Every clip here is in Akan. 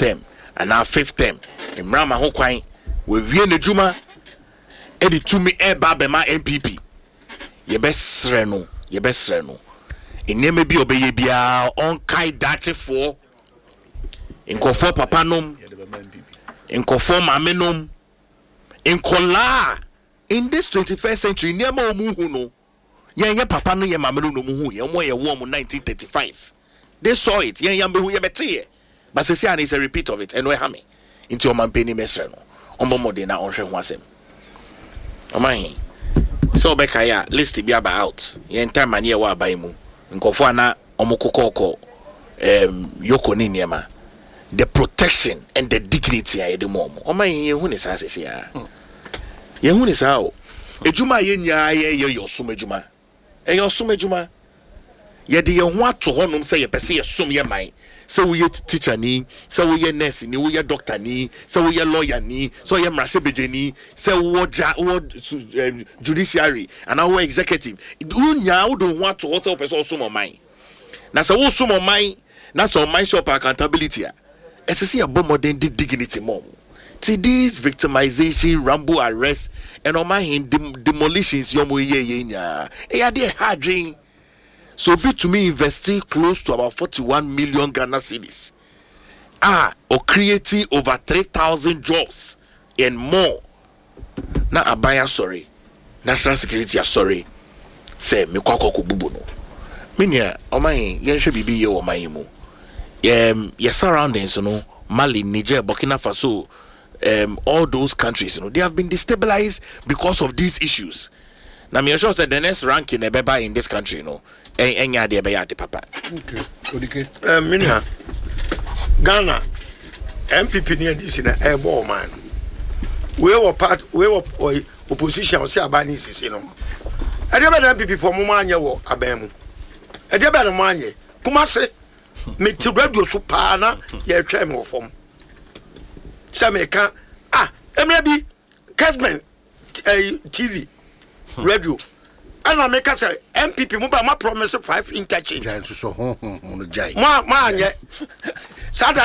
term and now 5th term Imrama ho kwan we wie na djuma e di tumi e ba be ma MPP ye besre no enema bi obeye bia on kai dachefo inkofo papa nom inkofo mame nom inkola in this 21st century enema omuhu no ye papa no ye mame no muhu ye mo ye wo mo 1935 they saw it ye yambe hu ye bete but say and is a repeat of it and we ha me into o man peni mesre no ombo mode na onhwe ho asem oman so beka ya list bi aba out ye time ani ye wa abai mu nkofo ana omukokoko yoko ni niema the protection and the dignity ya de mom oman ye hu ni sa sese ya ye hu ni sa o ejuma ye nya ye yosum ejuma yosum ejuma ye de ye ho ato honum se ye pese ye sum ye man so we teacher ni so we nurse ni we doctor ni so we lawyer ni so ye mrashe bejeni so we judiciary and our executive unya wo do ho ato so person sum man na so wo sum man na so man shop accountability a esese ye bo modern dignity mom to this victimization ramble arrest and on my him demolitions yomo ye nya e ya dey hard dream. So be to me investing close to about 41 million Ghana cedis. Or creating over 3,000 jobs and more. Na abaya sorry. National security sorry. Say me kwako kububu no. Minya omai yenshe bibi ye omai mu. Ye surroundings no Mali, Niger, Burkina Faso, all those countries, they have been destabilized because of these issues. Now me sure said the next ranking ebeba in this country, enya de be ya de papa. Okay. Minya Ghana MPP near this in a ball man. We were opposition say abani sisi no. E dey be MPP for mo manya wo abemu. E dey be no manye. Kuma se me ti radio so pa na ye twa me wo fom. Say me kan emre bi Casman TV radio. And I make us MPP mobile my promise 5 interchange. So no jai. Ma anye. Sada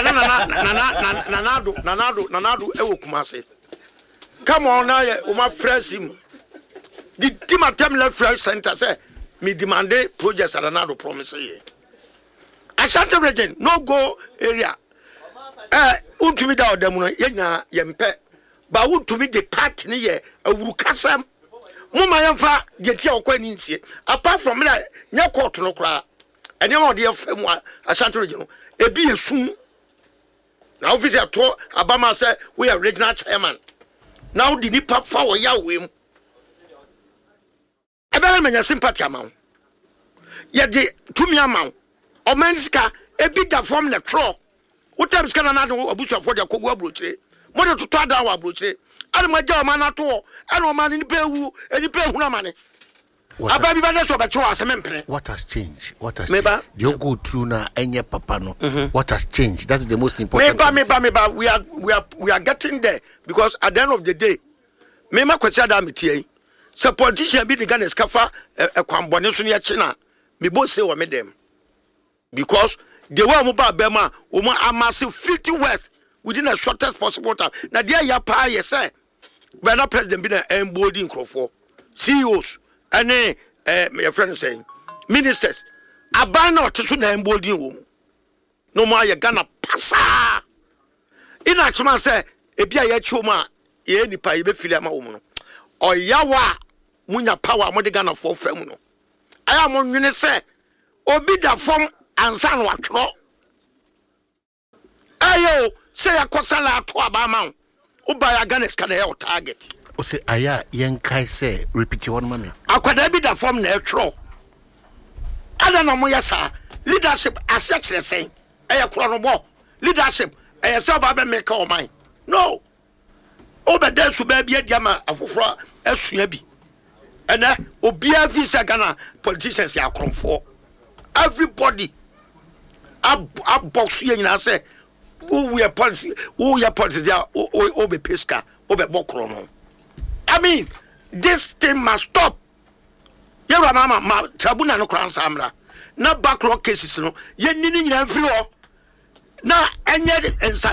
nanado e wo Kumase. Come on now o ma fresh him. The team atem left fresh center say me demand projects nanado promise here. Ashanti region no go area. Untumi da odem no yenya yempe. Ba untumi the part ni ye awuru kasam. Mama yamfa getia okwani ntie apart from that nya court no kra enema ode afam Ashanti region ebi esum na officer to abama say we are regional chairman now the nipa fa wo ya wem ebe menya sympathy amount ye de tumi amount o menska ebi da form na tro what time scan na do abusu for the kogu abrochire mo de to ada wa abrochire and my job man at all. I don't man in the pewu, any pewu money. What has changed? What has changed? You go through now any papa no. What has changed? That's the most important. Maybe we are getting there because at the end of the day, Mema kwachada mitie. So politician be the Ghana scafa a combination ya China. Me both say what made them. Because they were mobile bema a massive 50 worth within the shortest possible time. Now there ya pa ye say we are not president be the embodying crowd CEOs and my friend saying ministers abana to na embodying wo no more ye Ghana passa in actually say e bia ye choma ye nipa ye be fili ama wo no oyawa munya power mo de Ghana for fam no aya mo nwene say obi da form ansa no atro ayo say akosala to abama Ubaya Ghana can help target. O say aya yenkai say repeat one mami. Akwada bi da form na etro. Ada na mo yasa leadership asset say e kro no bo leadership e say ba be make o man. No. Obeda su ba bia dia ma afoforo asua bi. Ena obia visa Ghana politicians ya kronfo. Everybody ab box ye nyina say we are policy, be pesca, be bokrono. I mean, this thing must stop. You mama, tribunal no crown samra. Na backlog cases no. Ye nini na free. Na any